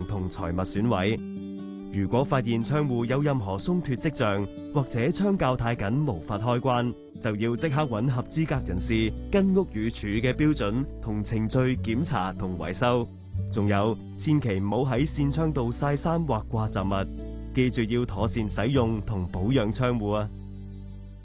同財物損毀。如果發現窗戶有任何鬆脫跡象，或者窗鉸太緊無法開關，就要即刻揾合資格人士跟屋宇署嘅標準同程序檢查同維修。仲有，千祈唔好喺扇窗度曬衫或掛雜物，記住要妥善使用同保養窗戶啊！